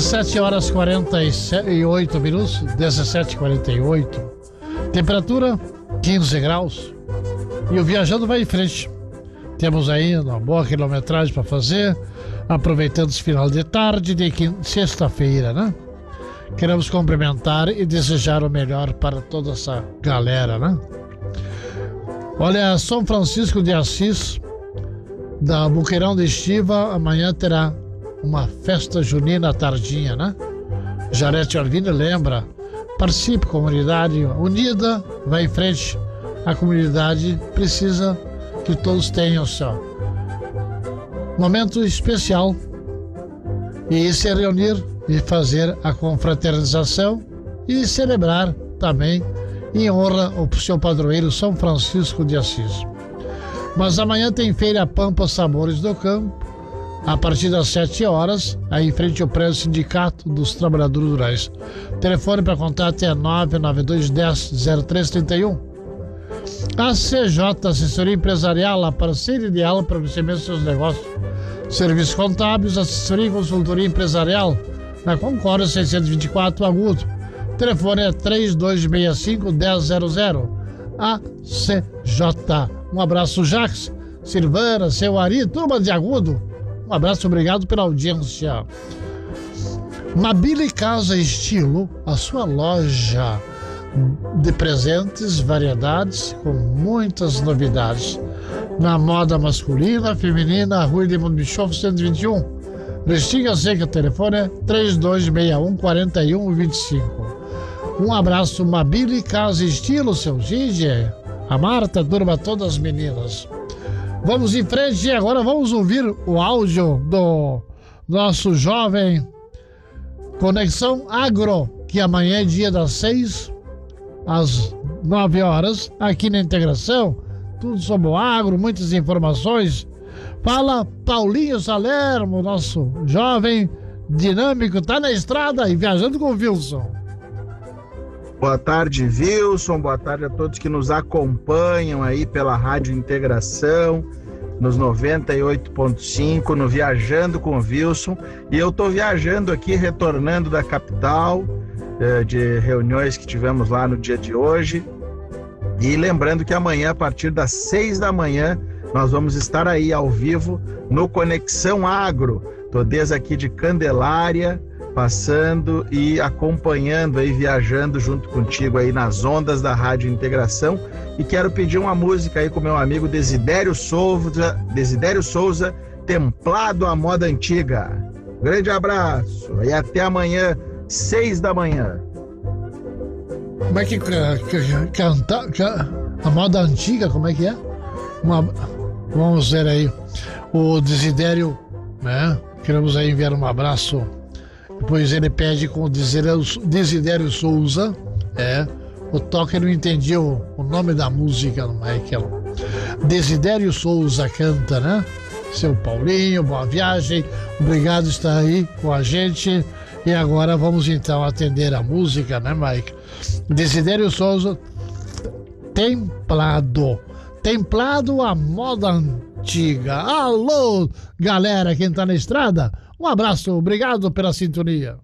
17 horas 48 minutos, 17h48. Temperatura 15 graus. E o Viajando vai em frente. Temos ainda uma boa quilometragem para fazer, aproveitando esse final de tarde de sexta-feira, né? Queremos cumprimentar e desejar o melhor para toda essa galera, né? Olha, São Francisco de Assis, da Boqueirão de Estiva, amanhã terá uma festa junina tardinha, né? Jarete Alvino lembra, participe, comunidade unida, vai em frente. A comunidade precisa que todos tenham seu momento especial e se reunir e fazer a confraternização e celebrar também em honra ao seu padroeiro São Francisco de Assis. Mas amanhã tem Feira Pampa Sabores do Campo, a partir das 7 horas, aí em frente ao prédio Sindicato dos Trabalhadores Rurais. Telefone para contato é 99210-0331. A CJ Assessoria Empresarial, a parceira ideal para você mesmo seus negócios. Serviços contábeis, assessoria e consultoria empresarial, na Concórdia 624 Agudo. O telefone é 3265-1000. A CJ. Um abraço, Jacques, Silvana, seu Ari, turma de Agudo. Um abraço, obrigado pela audiência. Mabile Casa Estilo, a sua loja de presentes, variedades, com muitas novidades. Na moda masculina, feminina, Rua de Monbichoff 121. Restinga Seca, telefone é 3261-4125. Um abraço, Mabile Casa Estilo, seu Gide, a Marta, turma, todas as meninas. Vamos em frente e agora vamos ouvir o áudio do nosso jovem Conexão Agro, que amanhã é dia das 6 às 9 horas, aqui na Integração. Tudo sobre o agro, muitas informações. Fala Paulinho Salermo, nosso jovem dinâmico, tá na estrada e viajando com o Wilson. Boa tarde, Wilson. Boa tarde a todos que nos acompanham aí pela Rádio Integração, nos 98.5, no Viajando com o Wilson. E eu tô viajando aqui, retornando da capital, de reuniões que tivemos lá no dia de hoje. E lembrando que amanhã, a partir das 6 da manhã, nós vamos estar aí ao vivo no Conexão Agro. Tô desde aqui de Candelária, passando e acompanhando aí, viajando junto contigo aí nas ondas da Rádio Integração. E quero pedir uma música aí com meu amigo Desidério Souza, Templado à Moda Antiga. Grande abraço e até amanhã, 6 da manhã. Como é que canta a moda antiga, como é que é? Vamos ver aí. O Desidério, né? Queremos aí enviar um abraço. Depois ele pede com o Desidério Souza. O toque não entendi o nome da música, Michael. Desidério Souza canta, né? Seu Paulinho, boa viagem. Obrigado por estar aí com a gente. E agora vamos então atender a música, né, Mike? Desidério Souza, Templado à Moda Antiga. Alô, galera, quem tá na estrada? Um abraço, obrigado pela sintonia.